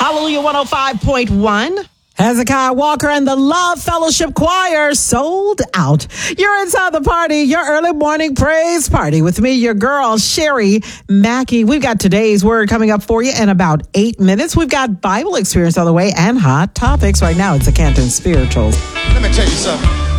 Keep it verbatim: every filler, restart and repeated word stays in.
Hallelujah one oh five point one. Hezekiah Walker and the Love Fellowship Choir sold out. You're inside the party, your early morning praise party with me, your girl, Sherry Mackey. We've got today's word coming up for you in about eight minutes. We've got Bible experience on the way and hot topics. Right now, it's the Canton Spirituals. Let me tell you something.